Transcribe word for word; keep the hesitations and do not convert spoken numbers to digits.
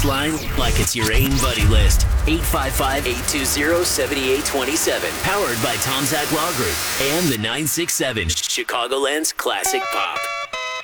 text line like it's your AIM buddy list. eight five five, eight two zero, seven eight two seven. Powered by Tom Zach Law Group and the nine six seven Chicagoland's Classic Pop.